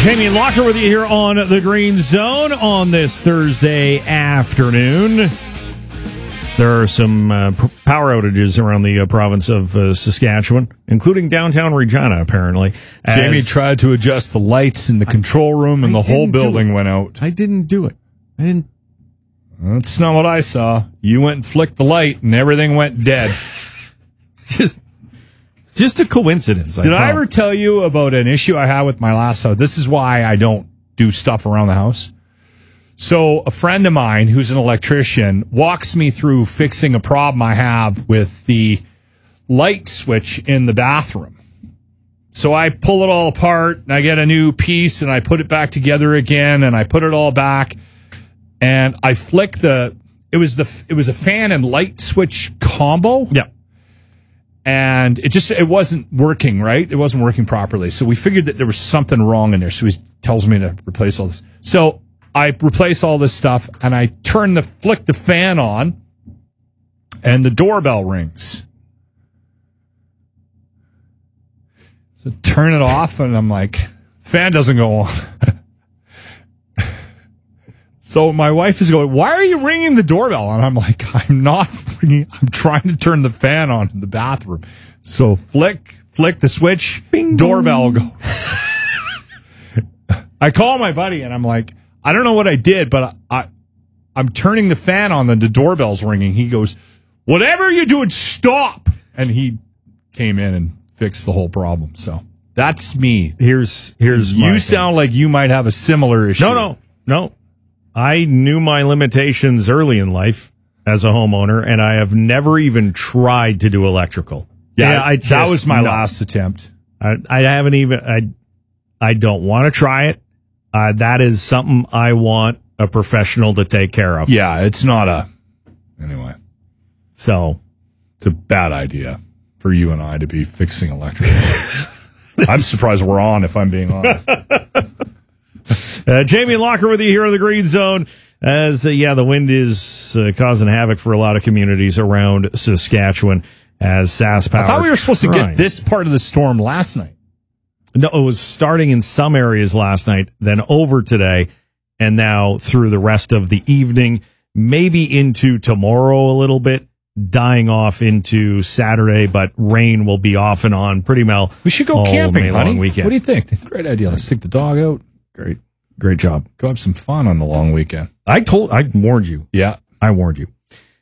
Jamie Locker with you here on the Green Zone on this Thursday afternoon. There are some power outages around the province of Saskatchewan, including downtown Regina, apparently. Jamie tried to adjust the lights in the control room, and the whole building went out. I didn't do it. I didn't. That's not what I saw. You went and flicked the light, and everything went dead. Just a coincidence. Did I ever tell you about an issue I had with my last house? This is why I don't do stuff around the house. So a friend of mine who's an electrician walks me through fixing a problem I have with the light switch in the bathroom. So I pull it all apart and I get a new piece and I put it back together again and I put it all back and I flick it was a fan and light switch combo. Yeah. And it wasn't working, right? It wasn't working properly. So we figured that there was something wrong in there. So he tells me to replace all this. So I replace all this stuff and I flick the fan on and the doorbell rings. So turn it off and I'm like, fan doesn't go on. So my wife is going, why are you ringing the doorbell? And I'm like, I'm not ringing. I'm trying to turn the fan on in the bathroom. So flick the switch, bing, doorbell goes. I call my buddy and I'm like, I don't know what I did, but I'm turning the fan on and the doorbell's ringing. He goes, whatever you're doing, stop. And he came in and fixed the whole problem. So that's me. Here's you sound like you might have a similar issue. No. I knew my limitations early in life as a homeowner, and I have never even tried to do electrical. That was my last attempt. I haven't even. I don't want to try it. That is something I want a professional to take care of. Yeah, it's not anyway. So it's a bad idea for you and I to be fixing electrical. I'm surprised we're on, if I'm being honest. Jamie Locker with you here on the Green Zone. As the wind is causing havoc for a lot of communities around Saskatchewan. As SaskPower. I thought we were supposed to get this part of the storm last night. No, it was starting in some areas last night, then over today, and now through the rest of the evening, maybe into tomorrow a little bit, dying off into Saturday, but rain will be off and on pretty well. We should go camping, honey. Weekend. What do you think? Great idea. Let's take the dog out. Great job. Go have some fun on the long weekend. I warned you. Yeah. I warned you.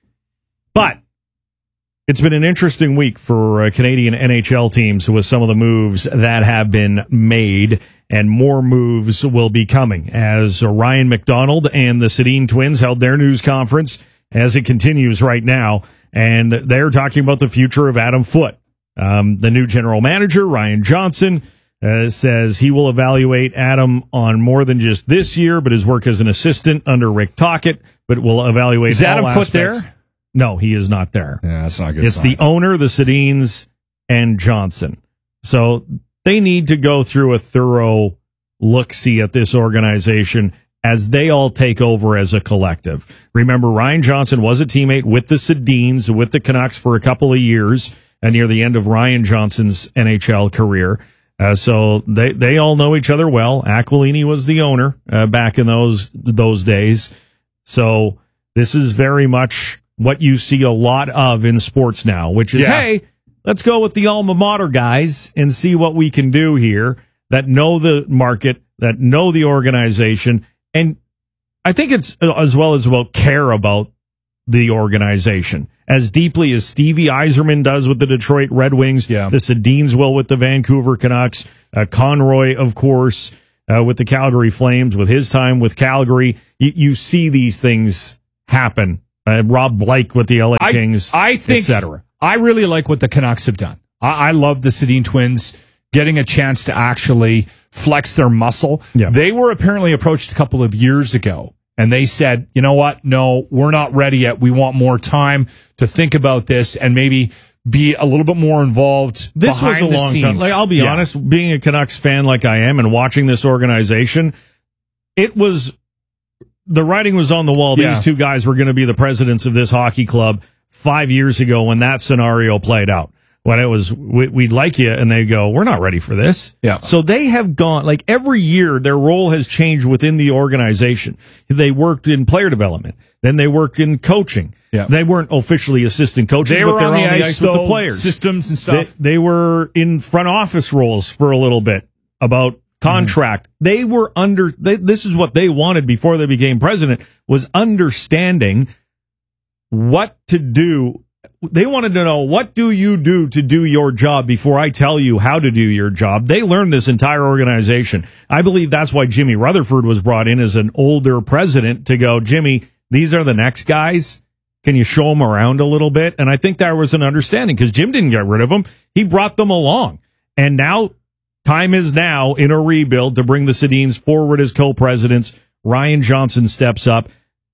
But it's been an interesting week for Canadian NHL teams with some of the moves that have been made, and more moves will be coming as Ryan McDonald and the Sedin twins held their news conference as it continues right now, and they're talking about the future of Adam Foote. The new general manager, Ryan Johnson, says he will evaluate Adam on more than just this year, but his work as an assistant under Rick Tocchet, but will evaluate Is Adam Foote there? No, he is not there. Yeah, that's not a good It's sign. the owner, the Sedins, and Johnson. So they need to go through a thorough look-see at this organization as they all take over as a collective. Remember, Ryan Johnson was a teammate with the Sedins, with the Canucks for a couple of years, and near the end of Ryan Johnson's NHL career. So they all know each other well. Aquilini was the owner back in those days. So this is very much what you see a lot of in sports now, which is, hey, let's go with the alma mater guys and see what we can do here that know the market, that know the organization. And I think it's as well as about care about the organization as deeply as Stevie Yzerman does with the Detroit Red Wings. Yeah. The Sedins will with the Vancouver Canucks. Conroy, of course, with the Calgary Flames, with his time with Calgary. You see these things happen. Rob Blake with the LA Kings, etc. I really like what the Canucks have done. I love the Sedin twins getting a chance to actually flex their muscle. Yeah. They were apparently approached a couple of years ago, and they said, you know what? No, we're not ready yet. We want more time to think about this and maybe be a little bit more involved. This was a long time. Like, I'll be honest, being a Canucks fan like I am and watching this organization, the writing was on the wall. These two guys were going to be the presidents of this hockey club 5 years ago when that scenario played out. when it was, we'd like you, and they go, we're not ready for this. Yeah. So they have gone, like every year, their role has changed within the organization. They worked in player development. Then they worked in coaching. Yeah. They weren't officially assistant coaches, They but were they're on the ice with the though, players. systems and stuff. They were in front office roles for a little bit about contract. They were this is what they wanted before they became president, was understanding what to do. They wanted to know, what do you do to do your job before I tell you how to do your job? They learned this entire organization. I believe that's why Jimmy Rutherford was brought in as an older president to go, Jimmy, these are the next guys. Can you show them around a little bit? And I think there was an understanding because Jim didn't get rid of them. He brought them along. And now time is now in a rebuild to bring the Sedins forward as co-presidents. Ryan Johnson steps up.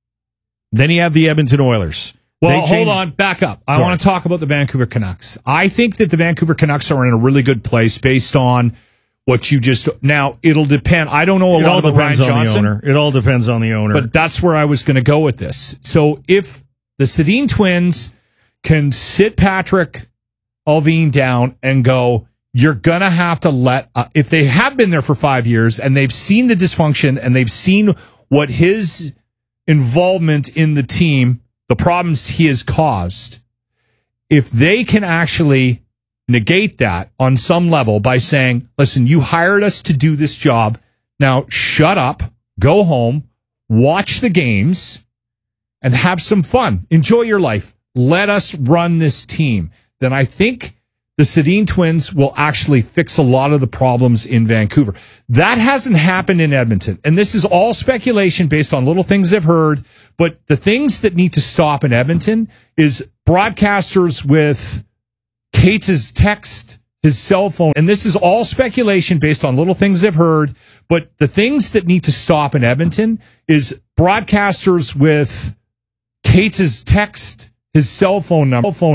Then you have the Edmonton Oilers. Well, hold on, back up. I want to talk about the Vancouver Canucks. I think that the Vancouver Canucks are in a really good place based on what you just. Now, it'll depend. I don't know a lot about Ryan Johnson. It all depends on the owner. But that's where I was going to go with this. So if the Sedin twins can sit Patrick Allvin down and go, you're going to have to let, if they have been there for 5 years and they've seen the dysfunction and they've seen what his involvement in the team, the problems he has caused, if they can actually negate that on some level by saying, listen, you hired us to do this job. Now shut up, go home, watch the games, and have some fun. Enjoy your life. Let us run this team. Then I think the Sedin twins will actually fix a lot of the problems in Vancouver. That hasn't happened in Edmonton. And this is all speculation based on little things I've heard. But the things that need to stop in Edmonton is broadcasters with Cates' text, his cell phone. And this is all speculation based on little things I've heard. But the things that need to stop in Edmonton is broadcasters with Cates' text, his cell phone number.